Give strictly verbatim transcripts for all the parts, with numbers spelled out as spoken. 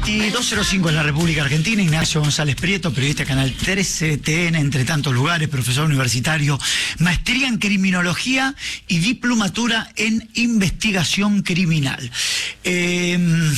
dos cero cinco en la República Argentina. Ignacio González Prieto, periodista de Canal trece T N, entre tantos lugares, profesor universitario, maestría en criminología y diplomatura en investigación criminal. Eh,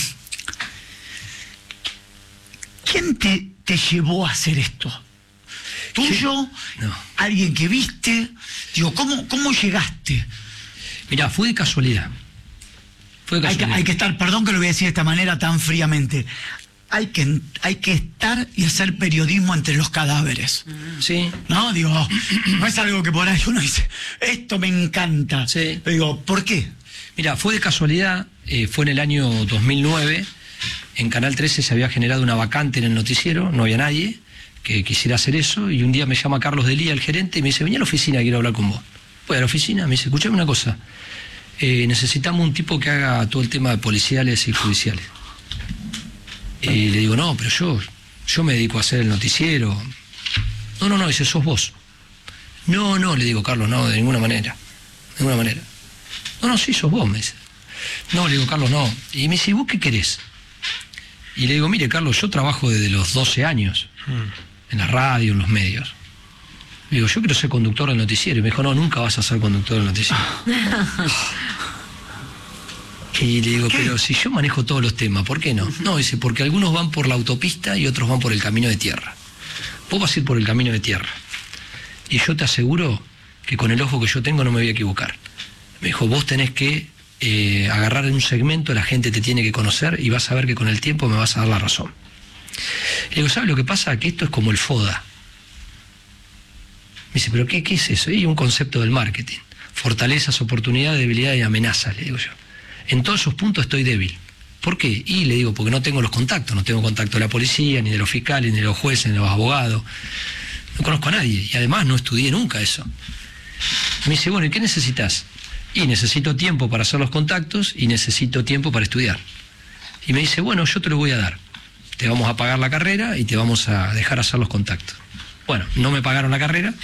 ¿Quién te, te llevó a hacer esto? ¿Tuyo? No. ¿Alguien que viste? Digo, ¿cómo, cómo llegaste? Mirá, fue de casualidad. Fue de Hay que, casualidad. hay que estar, perdón que lo voy a decir de esta manera tan fríamente, hay que, hay que estar y hacer periodismo entre los cadáveres. Sí. ¿No? Digo, no es algo que por ahí uno dice, esto me encanta. Sí. Pero digo, ¿por qué? Mira, fue de casualidad, eh, fue en el año dos mil nueve, en Canal trece se había generado una vacante en el noticiero, no había nadie que quisiera hacer eso, y un día me llama Carlos Delía, el gerente, y me dice, vení a la oficina, quiero hablar con vos. Voy a la oficina, me dice, escuchame una cosa, eh, necesitamos un tipo que haga todo el tema de policiales y judiciales. Y le digo, no, pero yo, yo me dedico a hacer el noticiero. No, no, no, dice, sos vos. No, no, le digo, Carlos, no, de ninguna manera, de ninguna manera. No, no, sí, sos vos, me dice. No, le digo, Carlos, no. Y me dice, ¿y vos qué querés? Y le digo, mire, Carlos, yo trabajo desde los doce años, mm. en la radio, en los medios. Le digo, yo quiero ser conductor del noticiero. Y me dijo, no, nunca vas a ser conductor del noticiero. Y le digo, ¿qué? Pero si yo manejo todos los temas, ¿por qué no? No, dice, porque algunos van por la autopista y otros van por el camino de tierra. Vos vas a ir por el camino de tierra. Y yo te aseguro que con el ojo que yo tengo no me voy a equivocar. Me dijo, vos tenés que eh, agarrar en un segmento, la gente te tiene que conocer y vas a ver que con el tiempo me vas a dar la razón. Le digo, ¿sabes lo que pasa? Que esto es como el FODA. Me dice, ¿pero qué, qué es eso? Y un concepto del marketing. Fortalezas, oportunidades, debilidades y amenazas, le digo yo. En todos esos puntos estoy débil. ¿Por qué? Y le digo, porque no tengo los contactos. No tengo contacto de la policía, ni de los fiscales, ni de los jueces, ni de los abogados. No conozco a nadie. Y además no estudié nunca eso. Me dice, bueno, ¿y qué necesitas? Y necesito tiempo para hacer los contactos y necesito tiempo para estudiar. Y me dice, bueno, yo te lo voy a dar. Te vamos a pagar la carrera y te vamos a dejar hacer los contactos. Bueno, no me pagaron la carrera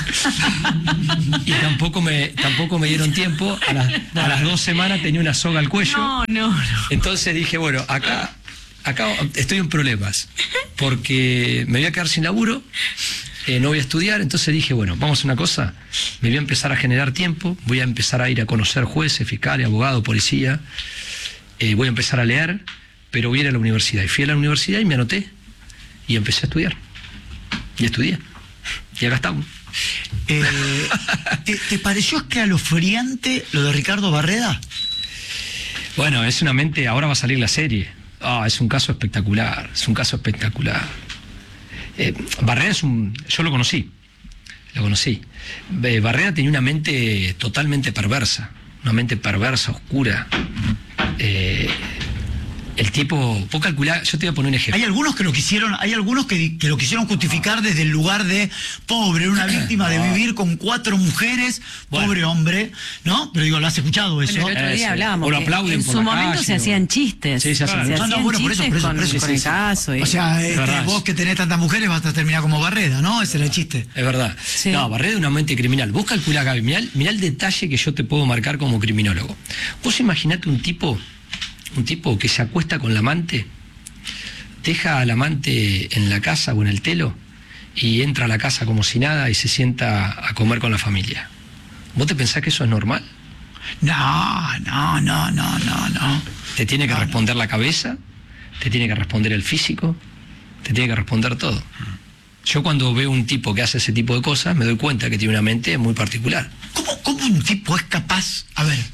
y tampoco me tampoco me dieron tiempo. A, la, a las dos semanas tenía una soga al cuello. No, no, no. Entonces dije, bueno, acá, acá estoy en problemas porque me voy a quedar sin laburo, eh, no voy a estudiar. Entonces dije, bueno, vamos a una cosa, me voy a empezar a generar tiempo, voy a empezar a ir a conocer jueces, fiscales, abogados, policía, eh, voy a empezar a leer, pero voy a ir a la universidad. Y fui a la universidad y me anoté y empecé a estudiar. Y estudié. Y acá estamos. Eh, ¿te, ¿Te pareció escalofriante lo de Ricardo Barreda? Bueno, es una mente... Ahora va a salir la serie. Ah, oh, es un caso espectacular. Es un caso espectacular. Eh, Barreda es un... Yo lo conocí. Lo conocí. Eh, Barreda tenía una mente totalmente perversa. Una mente perversa, oscura. Eh... El tipo, vos calculá, yo te voy a poner un ejemplo. Hay algunos que lo quisieron, hay algunos que, que lo quisieron justificar desde el lugar de pobre, una víctima de vivir con cuatro mujeres, bueno. Pobre hombre, ¿no? Pero digo, ¿lo has escuchado eso? Bueno, el otro día hablábamos. O lo aplauden en por su la momento calle, se o... hacían chistes. Sí, se hacían se chistes. hacían No, no, bueno, por eso, por eso, con, por eso, con sí, el sí. caso. Y... O sea, este, vos que tenés tantas mujeres vas a terminar como Barreda, ¿no? Ese era el chiste. Es verdad. Sí. No, Barreda es una mente criminal. Vos calculá, Gaby, mirá, mirá el detalle que yo te puedo marcar como criminólogo. Vos imaginate un tipo, un tipo que se acuesta con la amante, deja al amante en la casa o en el telo y entra a la casa como si nada y se sienta a comer con la familia. ¿Vos te pensás que eso es normal? No, no, no, no, no, no. Te tiene que no, responder no. la cabeza, te tiene que responder el físico, te tiene que responder todo. Yo cuando veo un tipo que hace ese tipo de cosas me doy cuenta que tiene una mente muy particular. ¿Cómo, cómo un tipo es capaz? A ver,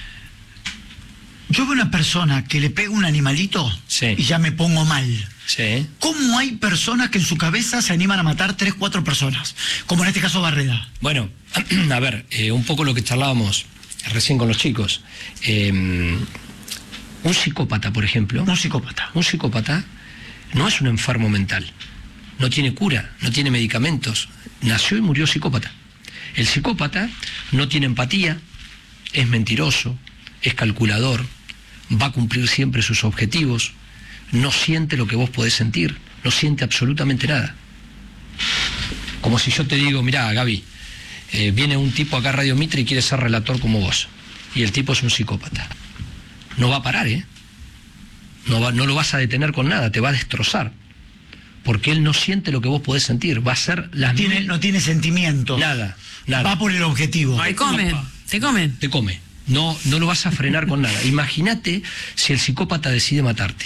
yo veo una persona que le pega un animalito, sí, y ya me pongo mal. Sí. ¿Cómo hay personas que en su cabeza se animan a matar tres, cuatro personas? Como en este caso Barreda. Bueno, a ver, eh, un poco lo que charlábamos recién con los chicos. Eh, un psicópata, por ejemplo. Un psicópata. Un psicópata no es un enfermo mental. No tiene cura, no tiene medicamentos. Nació y murió psicópata. El psicópata no tiene empatía, es mentiroso, es calculador, va a cumplir siempre sus objetivos, no siente lo que vos podés sentir, no siente absolutamente nada. Como si yo te digo, mirá, Gaby, eh, viene un tipo acá a Radio Mitre y quiere ser relator como vos, y el tipo es un psicópata. No va a parar, ¿eh? no, va, no lo vas a detener con nada, te va a destrozar. Porque él no siente lo que vos podés sentir, va a ser las tiene, mil... No tiene sentimientos. Nada, nada. Va por el objetivo. Te comen, te comen. Te come. No, no lo vas a frenar con nada. Imagínate si el psicópata decide matarte.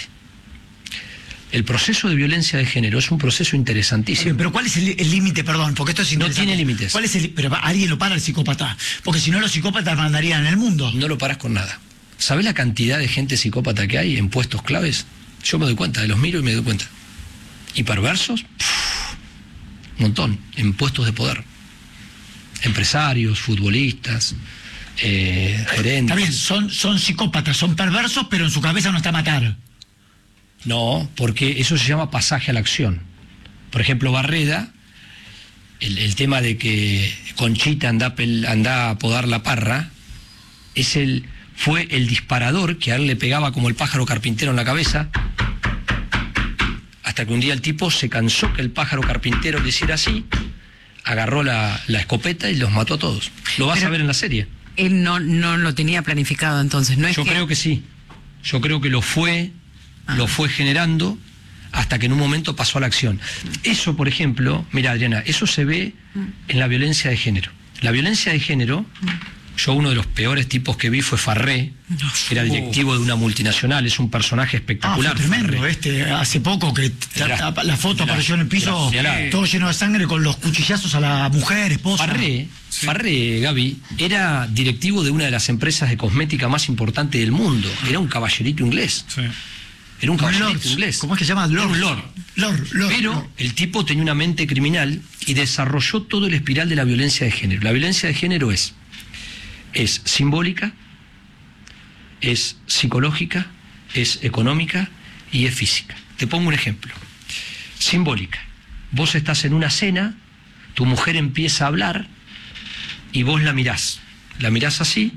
El proceso de violencia de género es un proceso interesantísimo. Bien, pero ¿cuál es el límite, perdón? Porque esto es interesante. No tiene límites. ¿Cuál es el, pero alguien lo para el psicópata? Porque si no, los psicópatas mandarían en el mundo. No lo paras con nada. ¿Sabés la cantidad de gente psicópata que hay en puestos claves? Yo me doy cuenta, los miro y me doy cuenta. ¿Y perversos? Pff, un montón, en puestos de poder. Empresarios, futbolistas, eh, gerentes. Está bien, son, son psicópatas, son perversos, pero en su cabeza no está matar. No, porque eso se llama pasaje a la acción. Por ejemplo, Barreda, el, el tema de que Conchita anda, pel, anda a podar la parra, es el, fue el disparador que a él le pegaba como el pájaro carpintero en la cabeza, hasta que un día el tipo se cansó que el pájaro carpintero le hiciera así, agarró la, la escopeta y los mató a todos. Lo vas Pero a ver en la serie. Él no, no lo tenía planificado entonces, ¿no es Yo que... creo que sí. Yo creo que lo fue, ah. lo fue generando hasta que en un momento pasó a la acción. Eso, por ejemplo, mira, Adriana, eso se ve en la violencia de género. La violencia de género, yo uno de los peores tipos que vi fue Farré, que era directivo de una multinacional, es un personaje espectacular. Ah, fue tremendo, Farré. este, hace poco que Era, la foto era, apareció en el piso, era, todo lleno de sangre con los cuchillazos a la mujer, esposa. Farré, sí. Farré, Gaby, era directivo de una de las empresas de cosmética más importantes del mundo. Era un caballerito inglés. Sí. Era un caballero Lord, inglés. ¿Cómo es que se llama? Lord. Un lord. Lord, Lord. Pero Lord. el tipo tenía una mente criminal y desarrolló todo el espiral de la violencia de género. La violencia de género es, es simbólica, es psicológica, es económica y es física. Te pongo un ejemplo. Simbólica. Vos estás en una cena, tu mujer empieza a hablar y vos la mirás. La mirás así.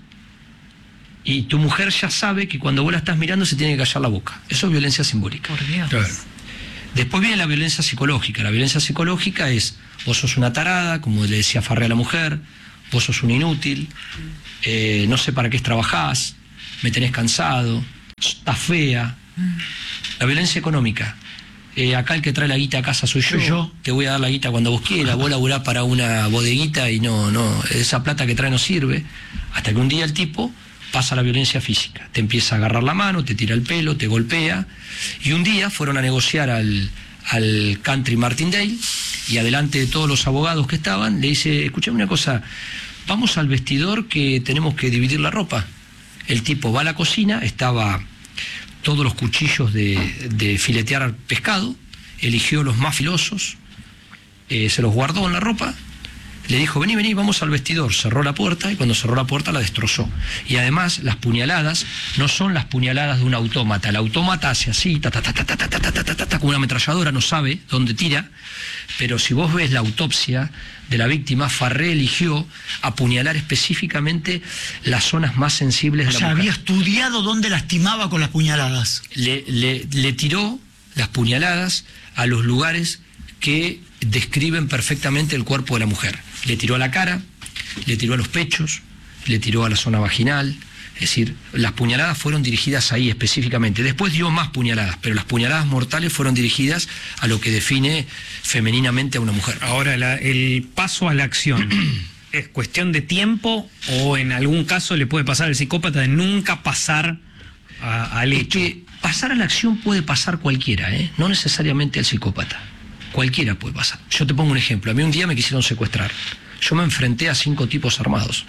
Y tu mujer ya sabe que cuando vos la estás mirando se tiene que callar la boca. Eso es violencia simbólica. Por Dios. Claro. Después viene la violencia psicológica. La violencia psicológica es, vos sos una tarada, como le decía Farré a la mujer, vos sos un inútil, eh, no sé para qué trabajás, me tenés cansado, estás fea. La violencia económica. Eh, acá el que trae la guita a casa soy yo, Soy yo. te voy a dar la guita cuando vos quieras, vos laburás para una bodeguita y no, no, esa plata que trae no sirve. Hasta que un día el tipo pasa la violencia física, te empieza a agarrar la mano, te tira el pelo, te golpea, y un día fueron a negociar al, al Country Martindale, y adelante de todos los abogados que estaban, le dice, escuchame una cosa, vamos al vestidor que tenemos que dividir la ropa. El tipo va a la cocina, estaba todos los cuchillos de, de filetear pescado, eligió los más filosos, eh, se los guardó en la ropa, le dijo, vení, vení, vamos al vestidor. Cerró la puerta y cuando cerró la puerta la destrozó. Y además las puñaladas no son las puñaladas de un autómata. El autómata hace así, ta, ta, ta, ta, ta, ta, ta, ta, ta, ta, ta, con una ametralladora, no sabe dónde tira. Pero si vos ves la autopsia de la víctima, Farré eligió apuñalar específicamente las zonas más sensibles de la O sea, mujer. había estudiado dónde lastimaba con las puñaladas. Le, le, le tiró las puñaladas a los lugares que describen perfectamente el cuerpo de la mujer. Le tiró a la cara, le tiró a los pechos, le tiró a la zona vaginal. Es decir, las puñaladas fueron dirigidas ahí específicamente. Después dio más puñaladas, pero las puñaladas mortales fueron dirigidas a lo que define femeninamente a una mujer. Ahora, la, el paso a la acción, ¿es cuestión de tiempo o en algún caso le puede pasar al psicópata de nunca pasar a, al Es hecho? que pasar a la acción puede pasar cualquiera, ¿eh? No necesariamente al psicópata. Cualquiera puede pasar. Yo te pongo un ejemplo. A mí un día me quisieron secuestrar. Yo me enfrenté a cinco tipos armados.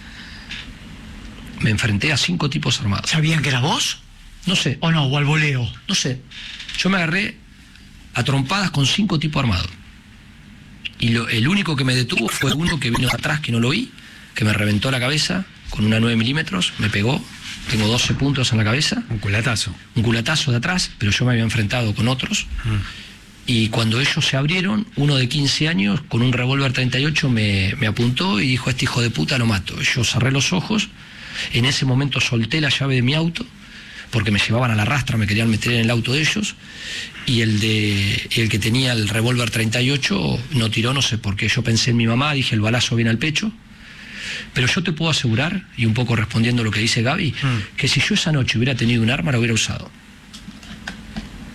Me enfrenté a cinco tipos armados. ¿Sabían que era vos? No sé, ¿O no? ¿O al voleo? no sé. Yo me agarré a trompadas con cinco tipos armados. Y lo, el único que me detuvo fue uno que vino de atrás, que no lo vi, que me reventó la cabeza con una nueve milímetros, me pegó. Tengo doce puntos en la cabeza. Un culatazo. Un culatazo de atrás, pero yo me había enfrentado con otros. Mm. Y cuando ellos se abrieron, uno de quince años, con un revólver treinta y ocho, me, me apuntó y dijo, este hijo de puta lo mato. Yo cerré los ojos, en ese momento solté la llave de mi auto, porque me llevaban a la rastra, me querían meter en el auto de ellos, y el, de, el que tenía el revólver treinta y ocho no tiró, no sé por qué. Yo pensé en mi mamá, dije, el balazo viene al pecho. Pero yo te puedo asegurar, y un poco respondiendo a lo que dice Gaby, mm. que si yo esa noche hubiera tenido un arma, lo hubiera usado.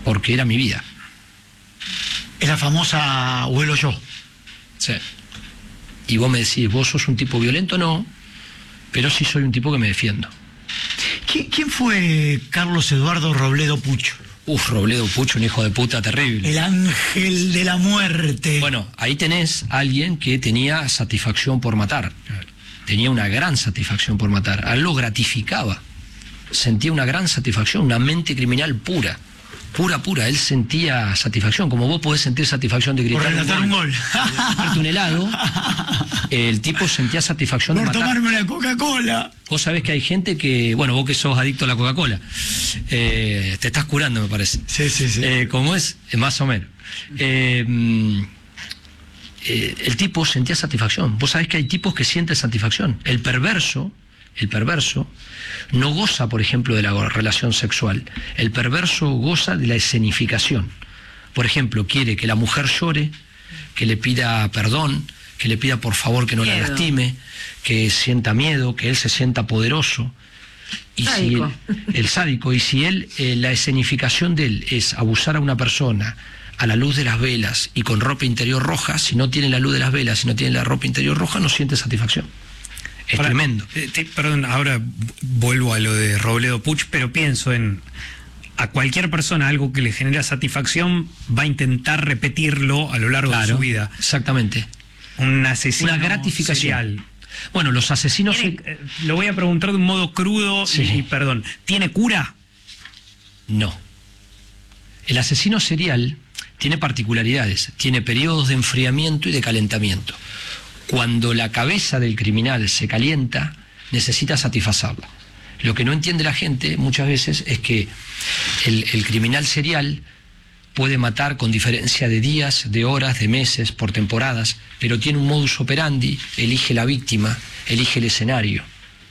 porque era mi vida. Es la famosa vuelo yo. Sí. Y vos me decís, ¿vos sos un tipo violento? No, pero sí soy un tipo que me defiendo. ¿Quién, quién fue Carlos Eduardo Robledo Puch? Uf, Robledo Puch, un hijo de puta terrible. El ángel de la muerte. Bueno, ahí tenés a alguien que tenía satisfacción por matar. Tenía una gran satisfacción por matar. A él lo gratificaba. Sentía una gran satisfacción, una mente criminal pura. Pura, pura. Él sentía satisfacción, como vos podés sentir satisfacción de gritar por relatar un gol. De un helado. El tipo sentía satisfacción por de matar. tomarme una Coca-Cola. Vos sabés que hay gente que, bueno, vos que sos adicto a la Coca-Cola, eh, te estás curando, me parece. Sí, sí, sí. Eh, ¿Cómo es? Eh, más o menos. Eh, eh, el tipo sentía satisfacción. Vos sabés que hay tipos que sienten satisfacción. El perverso, el perverso, no goza, por ejemplo, de la relación sexual. El perverso goza de la escenificación. Por ejemplo, quiere que la mujer llore, que le pida perdón, que le pida por favor que no miedo. la lastime, que sienta miedo, que él se sienta poderoso. Y sádico. Si él, el sádico, y si él, eh, la escenificación de él es abusar a una persona a la luz de las velas y con ropa interior roja, si no tiene la luz de las velas, si no tiene la ropa interior roja, no siente satisfacción. Es Ahora, tremendo. Eh, te, perdón, ahora vuelvo a lo de Robledo Puch, pero pienso en a cualquier persona algo que le genera satisfacción va a intentar repetirlo a lo largo claro, de su vida. Exactamente. Un asesino Una gratificación. serial. Bueno, los asesinos... ¿Tiene, eh, lo voy a preguntar de un modo crudo sí. y, y perdón. ¿Tiene cura? No. El asesino serial tiene particularidades. Tiene periodos de enfriamiento y de calentamiento. Cuando la cabeza del criminal se calienta, necesita satisfacerla. Lo que no entiende la gente muchas veces es que el, el criminal serial puede matar con diferencia de días, de horas, de meses, por temporadas, pero tiene un modus operandi, elige la víctima, elige el escenario.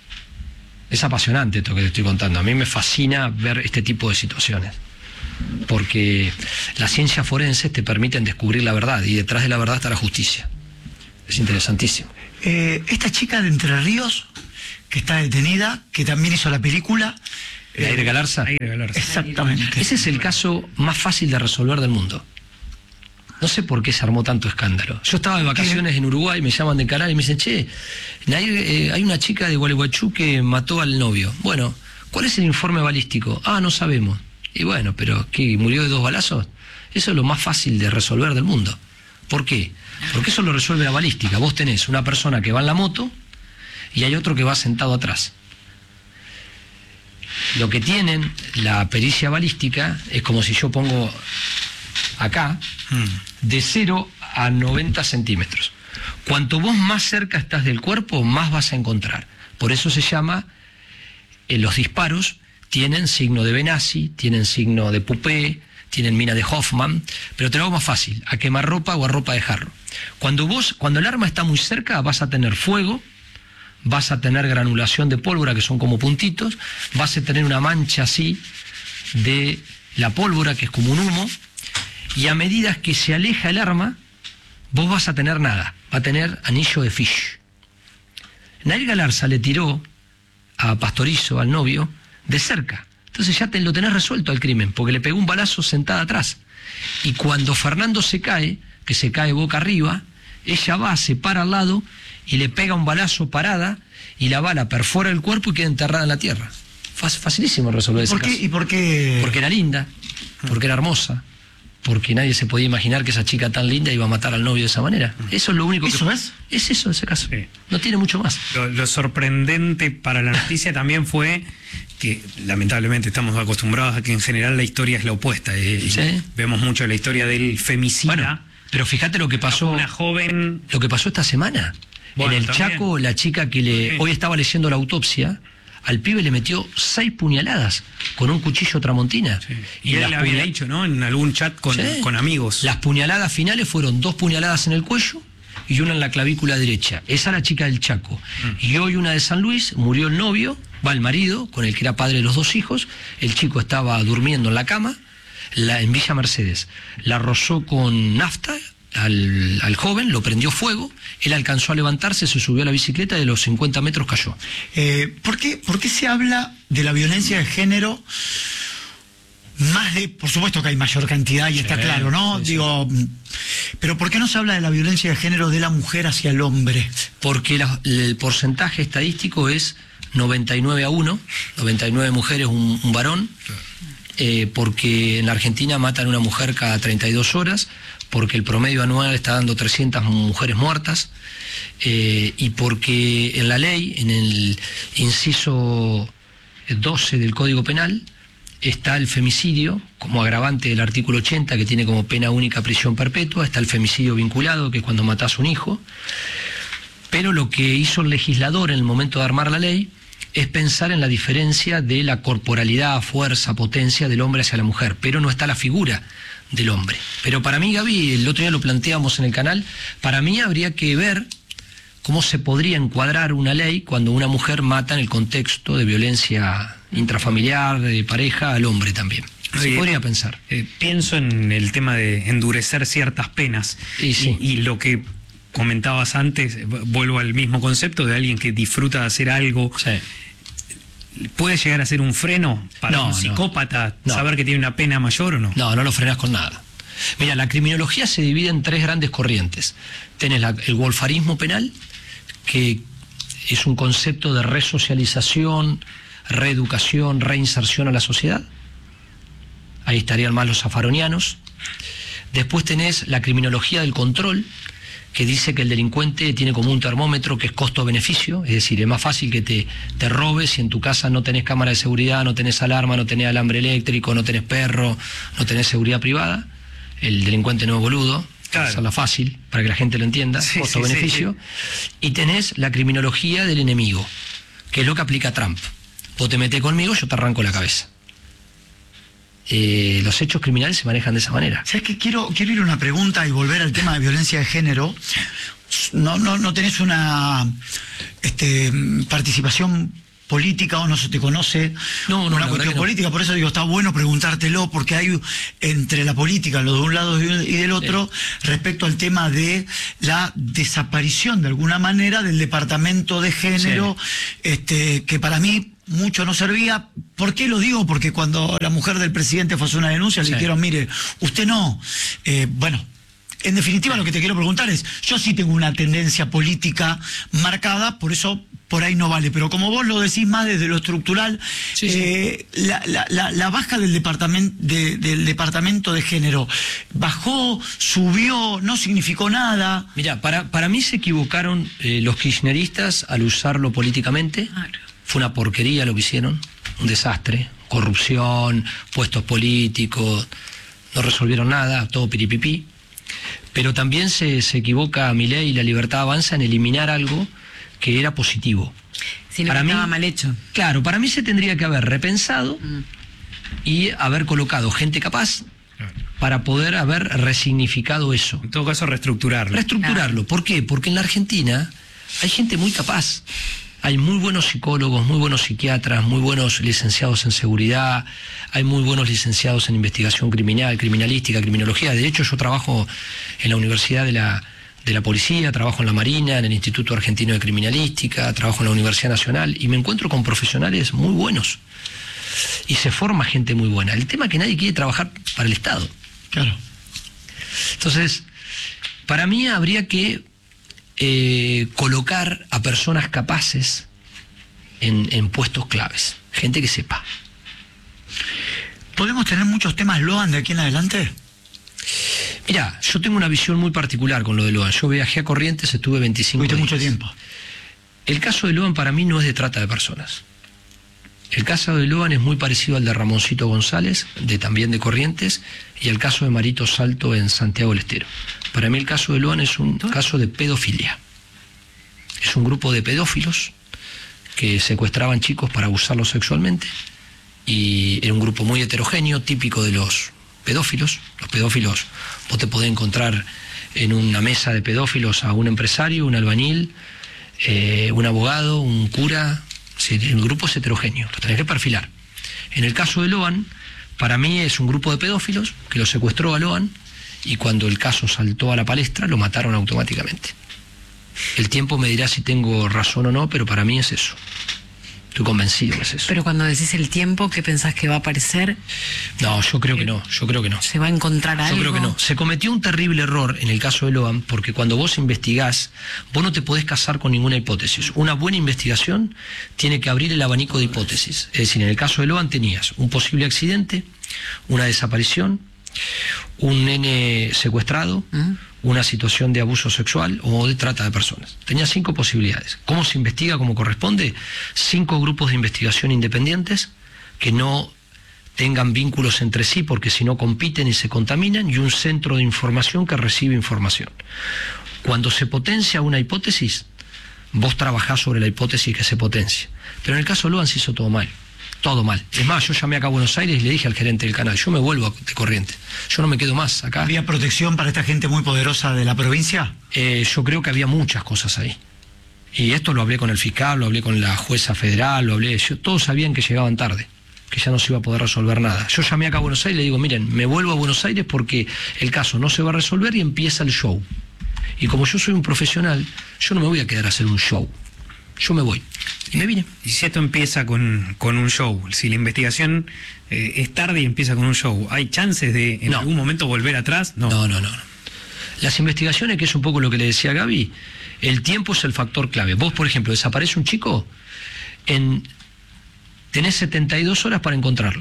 Es apasionante esto que te estoy contando. A mí me fascina ver este tipo de situaciones, porque las ciencias forenses te permiten descubrir la verdad, y detrás de la verdad está la justicia. Es interesantísimo. Eh, esta chica de Entre Ríos, que está detenida, que también hizo la película... ¿Aire Galarza? Aire Galarza. Exactamente. Ese es el caso más fácil de resolver del mundo. No sé por qué se armó tanto escándalo. Yo estaba de vacaciones en Uruguay, me llaman del canal y me dicen, che, Nair, eh, hay una chica de Gualeguaychú que mató al novio. Bueno, ¿cuál es el informe balístico? Ah, no sabemos. Y bueno, pero ¿qué? ¿Murió de dos balazos? Eso es lo más fácil de resolver del mundo. ¿Por qué? Porque eso lo resuelve la balística. Vos tenés una persona que va en la moto y hay otro que va sentado atrás. Lo que tienen la pericia balística es como si yo pongo acá de cero a noventa centímetros. Cuanto vos más cerca estás del cuerpo, más vas a encontrar. Por eso se llama, eh, los disparos tienen signo de Benassi, tienen signo de Pupé, tienen mina de Hoffman, pero te lo hago más fácil, a quemarropa o a ropa de jarro. Cuando vos, cuando el arma está muy cerca, vas a tener fuego, vas a tener granulación de pólvora, que son como puntitos, vas a tener una mancha así de la pólvora, que es como un humo, y a medida que se aleja el arma, vos vas a tener nada, va a tener anillo de Fish. Nair Galarza le tiró a Pastorizo, al novio, de cerca. Entonces ya te lo tenés resuelto al crimen, porque le pegó un balazo sentada atrás. Y cuando Fernando se cae, que se cae boca arriba, ella va, se para al lado y le pega un balazo parada y la bala perfora el cuerpo y queda enterrada en la tierra. Facilísimo resolver ese ¿Por qué? caso. ¿Y por qué? Porque era linda, porque era hermosa, porque nadie se podía imaginar que esa chica tan linda iba a matar al novio de esa manera. Eso es lo único que... ¿Eso es? Es eso, ese caso. Sí. No tiene mucho más. Lo, lo sorprendente para la noticia también fue que lamentablemente estamos acostumbrados a que en general la historia es la opuesta. Eh, Sí. Vemos mucho la historia del femicida. Bueno, pero fíjate lo que pasó... Una joven... Lo que pasó esta semana. Bueno, en el también. Chaco, la chica que le... Sí. Hoy estaba leyendo la autopsia, al pibe le metió seis puñaladas con un cuchillo tramontina. Sí. Y, y él las le había puñal- dicho, ¿no? En algún chat con, Sí. con amigos. Las puñaladas finales fueron dos puñaladas en el cuello y una en la clavícula derecha. Esa la chica del Chaco. Mm. Y hoy una de San Luis, murió el novio, va el marido, con el que era padre de los dos hijos. El chico estaba durmiendo en la cama, la, en Villa Mercedes. La rozó con nafta al, al joven, lo prendió fuego, él alcanzó a levantarse, se subió a la bicicleta y de los cincuenta metros cayó. Eh, ¿por qué, ¿Por qué se habla de la violencia de género más de, por supuesto que hay mayor cantidad y sí, está claro, ¿no? Sí, Digo, sí. Pero ¿por qué no se habla de la violencia de género de la mujer hacia el hombre? Porque la, el porcentaje estadístico es noventa y nueve a uno, noventa y nueve mujeres, un, un varón, eh, porque en la Argentina matan a una mujer cada treinta y dos horas, porque el promedio anual está dando trescientas mujeres muertas, eh, y porque en la ley, en el inciso doce del Código Penal, está el femicidio como agravante del artículo ochenta, que tiene como pena única prisión perpetua, está el femicidio vinculado, que es cuando matás a un hijo, pero lo que hizo el legislador en el momento de armar la ley es pensar en la diferencia de la corporalidad, fuerza, potencia del hombre hacia la mujer, pero no está la figura del hombre. Pero para mí, Gaby, el otro día lo planteamos en el canal, para mí habría que ver cómo se podría encuadrar una ley cuando una mujer mata en el contexto de violencia intrafamiliar, de pareja, al hombre también. Se podría pensar. Eh, pienso en el tema de endurecer ciertas penas. Y, sí. y, y lo que comentabas antes, vuelvo al mismo concepto de alguien que disfruta de hacer algo. Sí. ¿Puede llegar a ser un freno para no, un psicópata no, saber no. que tiene una pena mayor o no? No, no lo frenas con nada. Mira, la criminología se divide en tres grandes corrientes. Tenés la, el wolfarismo penal, que es un concepto de resocialización, reeducación, reinserción a la sociedad. Ahí estarían más los zafaronianos. Después tenés la criminología del control, que dice que el delincuente tiene como un termómetro que es costo-beneficio, es decir, es más fácil que te, te robes si en tu casa no tenés cámara de seguridad, no tenés alarma, no tenés alambre eléctrico, no tenés perro, no tenés seguridad privada. El delincuente no es boludo, claro. Hacerla fácil, para que la gente lo entienda, sí, costo-beneficio. Sí, sí, sí. Y tenés la criminología del enemigo, que es lo que aplica Trump. Vos te metés conmigo, yo te arranco la cabeza. Eh, los hechos criminales se manejan de esa manera. ¿Sabes qué? Quiero, quiero ir a una pregunta y volver al tema de violencia de género. No, no, no tenés una este, participación política o no se te conoce no, no, una cuestión no. política, por eso digo, está bueno preguntártelo, porque hay entre la política, lo de un lado y del otro, sí. respecto al tema de la desaparición de alguna manera del departamento de género, sí. este, que para mí mucho no servía. ¿Por qué lo digo? Porque cuando la mujer del presidente fue a hacer una denuncia, sí. le dijeron, mire, usted no, eh, bueno, en definitiva lo que te quiero preguntar es, yo sí tengo una tendencia política marcada, por eso por ahí no vale, pero como vos lo decís más desde lo estructural, sí, eh, sí. La, la, la, la baja del departamento de, del departamento de género, bajó, subió, no significó nada. Mira, para, para mí se equivocaron eh, los kirchneristas al usarlo políticamente. Claro. Fue una porquería lo que hicieron, un desastre, corrupción, puestos políticos, no resolvieron nada, todo piripipí. Pero también se, se equivoca Milei y La Libertad Avanza en eliminar algo que era positivo. Si no, estaba mal hecho. Claro, para mí se tendría que haber repensado mm. y haber colocado gente capaz claro. para poder haber resignificado eso. En todo caso, reestructurarlo. Reestructurarlo. Claro. ¿Por qué? Porque en la Argentina hay gente muy capaz. Hay muy buenos psicólogos, muy buenos psiquiatras, muy buenos licenciados en seguridad, hay muy buenos licenciados en investigación criminal, criminalística, criminología. De hecho, yo trabajo en la Universidad de la, de la Policía, trabajo en la Marina, en el Instituto Argentino de Criminalística, trabajo en la Universidad Nacional y me encuentro con profesionales muy buenos. Y se forma gente muy buena. El tema es que nadie quiere trabajar para el Estado. Claro. Entonces, para mí habría que Eh, colocar a personas capaces en, en puestos claves, gente que sepa. ¿Podemos tener muchos temas Loan de aquí en adelante? Mira, yo tengo una visión muy particular con lo de Loan. Yo viajé a Corrientes, estuve veinticinco días. mucho tiempo. El caso de Loan para mí no es de trata de personas. El caso de Loan es muy parecido al de Ramoncito González, de también de Corrientes, y el caso de Marito Salto en Santiago del Estero. Para mí el caso de Loan es un caso de pedofilia. Es un grupo de pedófilos que secuestraban chicos para abusarlos sexualmente, y era un grupo muy heterogéneo, típico de los pedófilos. Los pedófilos, vos te podés encontrar en una mesa de pedófilos a un empresario, un albañil, eh, un abogado, un cura. El grupo es heterogéneo, lo tenés que perfilar. En el caso de Loan, para mí es un grupo de pedófilos que lo secuestró a Loan y cuando el caso saltó a la palestra lo mataron automáticamente. El tiempo me dirá si tengo razón o no, pero para mí es eso. Estoy convencido que es eso. Pero cuando decís el tiempo, ¿qué pensás que va a aparecer? No, yo creo que no, yo creo que no. ¿Se va a encontrar algo? Yo creo que no. Se cometió un terrible error en el caso de Loan, porque cuando vos investigás, vos no te podés casar con ninguna hipótesis. Una buena investigación tiene que abrir el abanico de hipótesis. Es decir, en el caso de Loan tenías un posible accidente, una desaparición, un nene secuestrado, ¿Mm? una situación de abuso sexual o de trata de personas. Tenía cinco posibilidades. ¿Cómo se investiga como corresponde? Cinco grupos de investigación independientes que no tengan vínculos entre sí porque si no compiten y se contaminan, y un centro de información que recibe información. Cuando se potencia una hipótesis, vos trabajás sobre la hipótesis que se potencia. Pero en el caso de Loan se hizo todo mal. Todo mal. Es más, yo llamé acá a Buenos Aires y le dije al gerente del canal, yo me vuelvo de Corrientes, yo no me quedo más acá. ¿Había protección para esta gente muy poderosa de la provincia? Eh, yo creo que había muchas cosas ahí. Y esto lo hablé con el fiscal, lo hablé con la jueza federal, lo hablé, yo, todos sabían que llegaban tarde, que ya no se iba a poder resolver nada. Yo llamé acá a Buenos Aires y le digo, miren, me vuelvo a Buenos Aires porque el caso no se va a resolver y empieza el show. Y como yo soy un profesional, yo no me voy a quedar a hacer un show. Yo me voy. Y me vine. Y si esto empieza con, con un show, si la investigación eh, es tarde y empieza con un show, ¿hay chances de en no. algún momento volver atrás? No. no, no, no. Las investigaciones, que es un poco lo que le decía a Gaby, el tiempo es el factor clave. Vos, por ejemplo, desaparece un chico, en tenés setenta y dos horas para encontrarlo.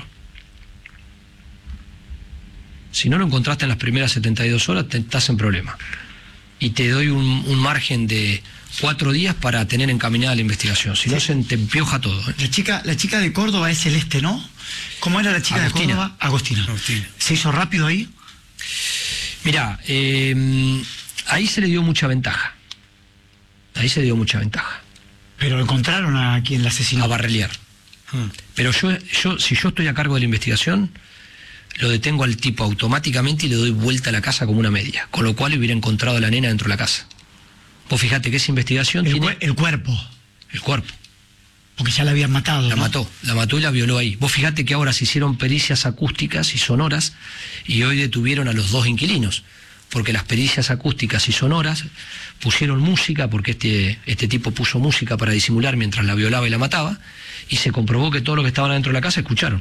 Si no lo encontraste en las primeras setenta y dos horas, te, estás en problema. Y te doy un, un margen de cuatro días para tener encaminada la investigación, si sí. no se te empioja todo. ¿eh? La chica, la chica de Córdoba es Celeste, ¿no? ¿Cómo era la chica Agostina. de Córdoba? Agostina. Agostina. ¿Se hizo rápido ahí? Mirá, eh, ahí se le dio mucha ventaja. Ahí se le dio mucha ventaja. Pero encontraron a quien la asesinó. A Barrelier. Hmm. Pero yo, yo, si yo estoy a cargo de la investigación, lo detengo al tipo automáticamente y le doy vuelta a la casa como una media, con lo cual hubiera encontrado a la nena dentro de la casa. Vos fíjate que esa investigación el, tiene... El cuerpo. El cuerpo. Porque ya la habían matado, La ¿no? mató, la mató y la violó ahí. Vos fíjate que ahora se hicieron pericias acústicas y sonoras y hoy detuvieron a los dos inquilinos, porque las pericias acústicas y sonoras pusieron música, porque este, este tipo puso música para disimular mientras la violaba y la mataba, y se comprobó que todos los que estaban adentro de la casa escucharon.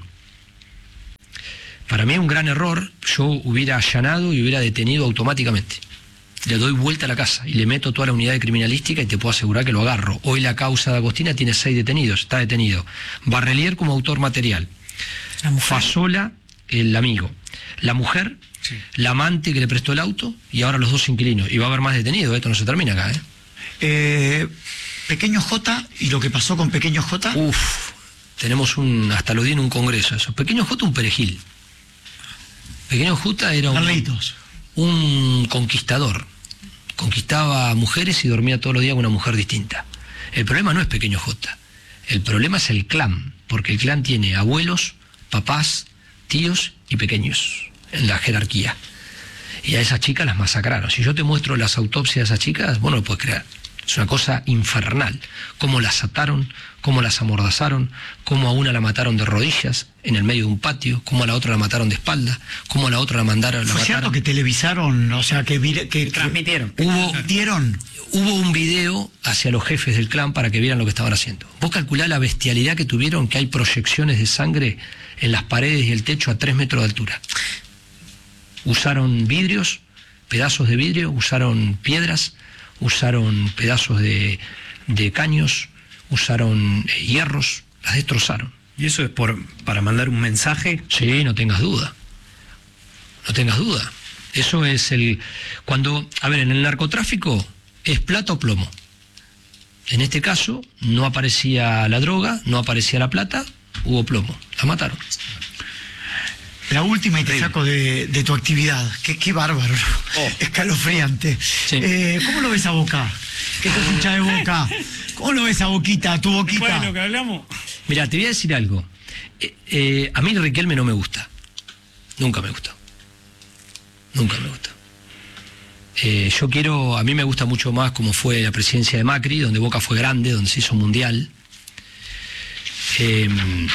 Para mí es un gran error, yo hubiera allanado y hubiera detenido automáticamente. Le doy vuelta a la casa y le meto toda la unidad de criminalística y te puedo asegurar que lo agarro. Hoy la causa de Agostina tiene seis detenidos, está detenido. Barrelier como autor material. Fasola, el amigo. La mujer, sí. La amante que le prestó el auto y ahora los dos inquilinos. Y va a haber más detenidos, esto no se termina acá, ¿eh? eh Pequeño J y lo que pasó con Pequeño J. Uf, tenemos un, hasta lo di en un congreso eso. Pequeño J un perejil. Pequeño J era un, un conquistador. Conquistaba mujeres y dormía todos los días con una mujer distinta. El problema no es Pequeño J, el problema es el clan, porque el clan tiene abuelos, papás, tíos y pequeños en la jerarquía. Y a esas chicas las masacraron. Si yo te muestro las autopsias de esas chicas, vos no lo puedes creer. Es una cosa infernal. Cómo las ataron, cómo las amordazaron, cómo a una la mataron de rodillas en el medio de un patio, cómo a la otra la mataron de espalda, cómo a la otra la mandaron... La ¿Fue mataron. cierto que televisaron, o sea, que, que, que transmitieron? Hubo, ¿Dieron? hubo un video hacia los jefes del clan para que vieran lo que estaban haciendo. Vos calculá la bestialidad que tuvieron, que hay proyecciones de sangre en las paredes y el techo a tres metros de altura. Usaron vidrios, pedazos de vidrio, usaron piedras, usaron pedazos de, de caños, usaron eh, hierros, las destrozaron. ¿Y eso es por para mandar un mensaje? Sí, no tengas duda. No tengas duda. Eso es el... Cuando, a ver, en el narcotráfico es plata o plomo. En este caso no aparecía la droga, no aparecía la plata, hubo plomo. La mataron. La última y te saco de, de tu actividad. Qué, qué bárbaro. Oh. Escalofriante. Sí. Eh, ¿Cómo lo ves a Boca? ¿Qué te hincha de Boca? ¿Cómo lo ves a Boquita, tu Boquita? Bueno, que hablamos. Mira, te voy a decir algo. Eh, eh, a mí Riquelme no me gusta. Nunca me gustó. Nunca me gustó. Eh, yo quiero, a mí me gusta mucho más como fue la presidencia de Macri, donde Boca fue grande, donde se hizo mundial. Eh,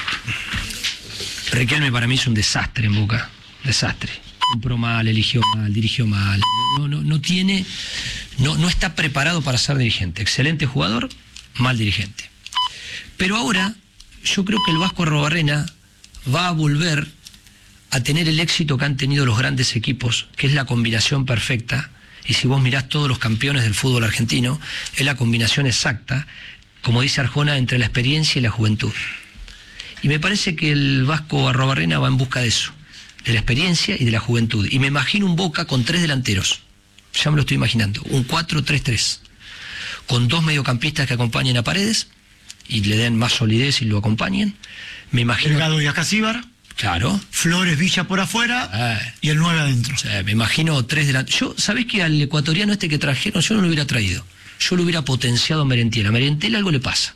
Riquelme para mí es un desastre en Boca, desastre. Compró mal, eligió mal, dirigió mal. No, no, no tiene, no, no está preparado para ser dirigente. Excelente jugador, mal dirigente. Pero ahora yo creo que el Vasco Arrobarrena va a volver a tener el éxito que han tenido los grandes equipos, que es la combinación perfecta. Y si vos mirás todos los campeones del fútbol argentino, es la combinación exacta, como dice Arjona, entre la experiencia y la juventud. Y me parece que el Vasco Arrobarrena va en busca de eso, de la experiencia y de la juventud. Y me imagino un Boca con tres delanteros, ya me lo estoy imaginando, un cuatro tres tres, con dos mediocampistas que acompañen a Paredes y le den más solidez y lo acompañen. Me imagino... Delgado y Acasíbar. Claro. Flores, Villa por afuera Eh. y el nueve adentro. O sea, me imagino tres delanteros. Yo, ¿sabés que al ecuatoriano este que trajeron, yo no lo hubiera traído? Yo lo hubiera potenciado a Merentiel. A Merentiel algo le pasa.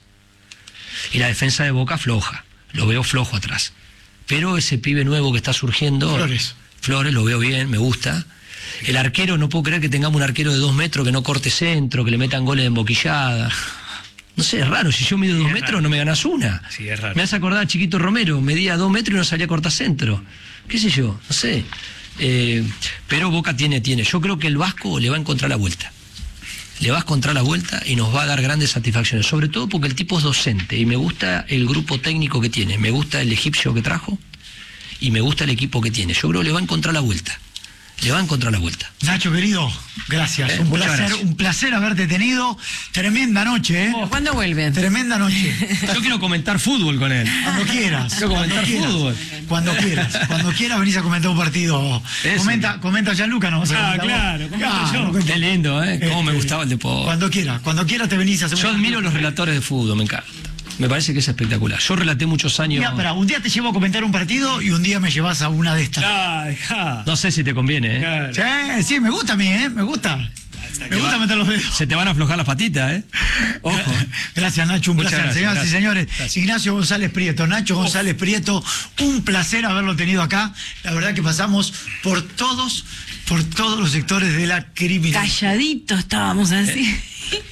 Y la defensa de Boca floja. Lo veo flojo atrás. Pero ese pibe nuevo que está surgiendo... Flores. Flores, lo veo bien, me gusta. El arquero, no puedo creer que tengamos un arquero de dos metros que no corte centro, que le metan goles de emboquillada. No sé, es raro. Si yo mido dos metros, no me ganas una. Sí, es raro. Me hace acordar a Chiquito Romero, medía dos metros y no salía a cortar centro. ¿Qué sé yo? No sé. Eh, pero Boca tiene, tiene. Yo creo que el Vasco le va a encontrar la vuelta. Le va a encontrar la vuelta y nos va a dar grandes satisfacciones. Sobre todo porque el tipo es docente y me gusta el grupo técnico que tiene. Me gusta el egipcio que trajo y me gusta el equipo que tiene. Yo creo que le va a encontrar la vuelta. Le va a encontrar la vuelta. Nacho, querido, gracias. Eh, un, muchas placer, gracias. un placer haberte tenido. Tremenda noche, ¿eh? ¿Cuándo vuelven? Tremenda noche. Yo quiero comentar fútbol con él. Cuando quieras. Quiero Cuando comentar quieras. fútbol. Cuando quieras. Cuando quieras venís a comentar un partido. Eso. Comenta, comenta Gianluca, no vas a Ah, comentar claro, vos. comento Claro, yo. comenta. Qué lindo, ¿eh? Cómo me Este, gustaba el deporte. Cuando quieras. Cuando quieras te venís a hacer Yo un- admiro los relatores de fútbol, me encanta. Me parece que es espectacular. Yo relaté muchos años. Ya, espera, un día te llevo a comentar un partido y un día me llevas a una de estas. Ah, dejá. No sé si te conviene, ¿eh? Claro. Sí, sí, me gusta a mí, ¿eh? Me gusta. Me gusta meter los dedos. Se te van a aflojar las patitas, ¿eh? Ojo. Gracias, Nacho, un Muchas placer. gracias, Señoras y gracias. señores, Gracias. Ignacio González Prieto, Nacho González Prieto, un placer haberlo tenido acá. La verdad que pasamos por todos, por todos los sectores de la criminalidad. Calladito estábamos así.